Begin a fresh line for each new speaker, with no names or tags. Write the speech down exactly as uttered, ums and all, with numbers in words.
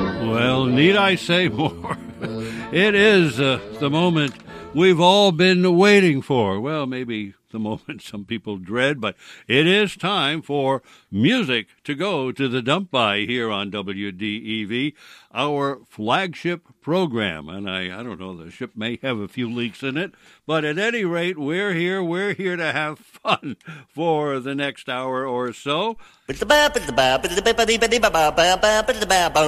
Well, need I say more? It is uh, the moment we've all been waiting for. Well, maybe the moment some people dread, but it is time for music to go to the dump by here on W D E V, our flagship program. And I, I don't know, the ship may have a few leaks in it, but at any rate, we're here. We're here to have fun for the next hour or so.